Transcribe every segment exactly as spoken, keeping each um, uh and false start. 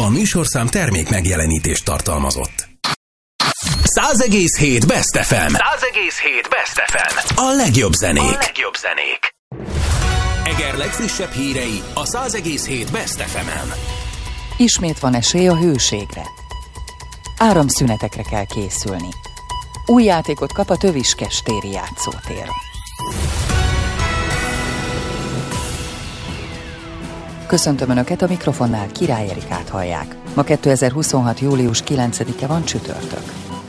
A műsorszám termék megjelenítést tartalmazott. száz egész hét Best ef em. száz egész hét Best ef em. A legjobb zenék. A legjobb zenék. Eger legfrissebb hírei a száz egész hét Best ef emen. Ismét van esély a hőségre. Áramszünetekre kell készülni. Új játékot kap a Töviskes téri játszótér. Köszöntöm Önöket, a mikrofonnál Király Erikát hallják. Ma kétezer-huszonhat. július kilencedike van, csütörtök.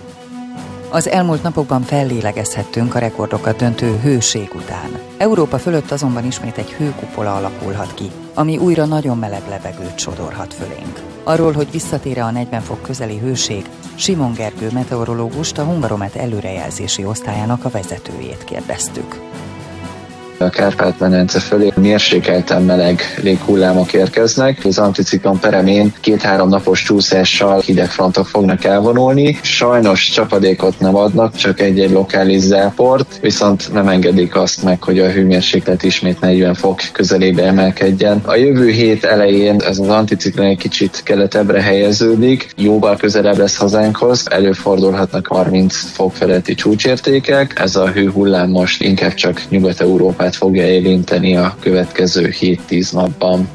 Az elmúlt napokban fellélegezhettünk a rekordokat döntő hőség után. Európa fölött azonban ismét egy hőkupola alakulhat ki, ami újra nagyon meleg levegőt sodorhat fölénk. Arról, hogy visszatér a negyven fok közeli hőség, Simon Gergő meteorológust, a Hungaromet előrejelzési osztályának a vezetőjét kérdeztük. A Kárpát-medence fölé mérsékelten meleg léghullámok érkeznek. Az anticiklon peremén két-három napos csúszással hideg frontok fognak elvonulni. Sajnos csapadékot nem adnak, csak egy-egy lokális záport, viszont nem engedik azt meg, hogy a hőmérséklet ismét negyven fok közelébe emelkedjen. A jövő hét elején ez az anticiklon egy kicsit keletebbre helyeződik, jóval közelebb lesz hazánkhoz, előfordulhatnak harminc fok feletti csúcsértékek. Ez a hőhullám most inkább csak Nyugat-Európát fogja érinteni a következő hét-tíz napban.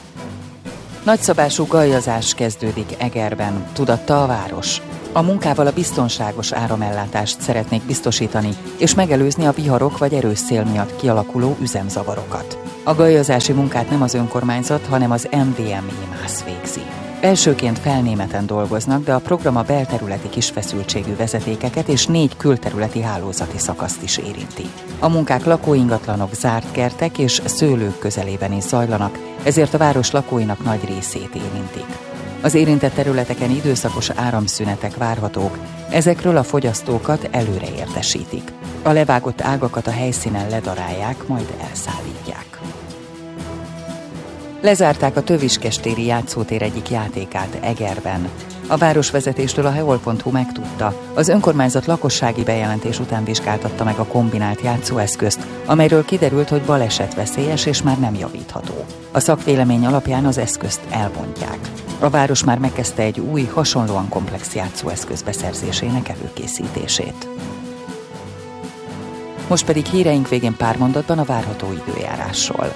Nagyszabású gajazás kezdődik Egerben, tudatta a város. A munkával a biztonságos áramellátást szeretnék biztosítani, és megelőzni a viharok vagy erős szél miatt kialakuló üzemzavarokat. A gajazási munkát nem az önkormányzat, hanem az em vé em émász végzi. Elsőként Felnémeten dolgoznak, de a program a belterületi kisfeszültségű vezetékeket és négy külterületi hálózati szakaszt is érinti. A munkák lakóingatlanok, zárt kertek és szőlők közelében is zajlanak, ezért a város lakóinak nagy részét érintik. Az érintett területeken időszakos áramszünetek várhatók, ezekről a fogyasztókat előre értesítik. A levágott ágakat a helyszínen ledarálják, majd elszállítják. Lezárták a Töviskes téri játszótér egyik játékát Egerben. A városvezetéstől a heol pont hu megtudta, az önkormányzat lakossági bejelentés után vizsgáltatta meg a kombinált játszóeszközt, amelyről kiderült, hogy balesetveszélyes és már nem javítható. A szakvélemény alapján az eszközt elbontják. A város már megkezdte egy új, hasonlóan komplex játszóeszköz beszerzésének előkészítését. Most pedig híreink végén pár mondatban a várható időjárásról.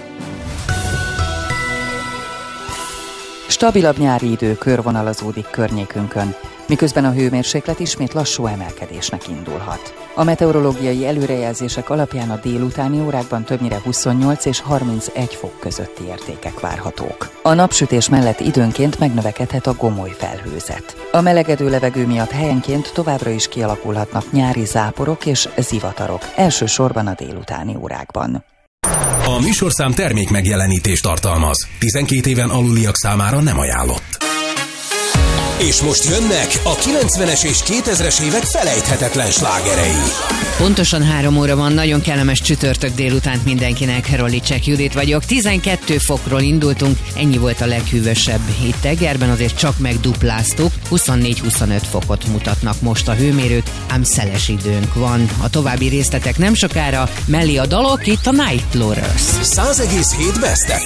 Stabilabb nyári idő körvonalazódik környékünkön, miközben a hőmérséklet ismét lassú emelkedésnek indulhat. A meteorológiai előrejelzések alapján a délutáni órákban többnyire huszonnyolc és harmincegy fok közötti értékek várhatók. A napsütés mellett időnként megnövekedhet a gomoly felhőzet. A melegedő levegő miatt helyenként továbbra is kialakulhatnak nyári záporok és zivatarok, elsősorban a délutáni órákban. A műsorszám termék megjelenítést tartalmaz. tizenkét éven aluliak számára nem ajánlott. És most jönnek a kilencvenes és kétezres évek felejthetetlen slágerei. Pontosan három óra van, nagyon kellemes csütörtök délutánt mindenkinek. Rollicsek Judit vagyok. tizenkét fokról indultunk, ennyi volt a leghűvösebb itt Egerben, azért csak megdupláztuk. huszonnégy-huszonöt fokot mutatnak most a hőmérők, ám szeles időnk van. A további részletek nem sokára, mellé a dalok itt a Night Lorers. száz egész hét Best ef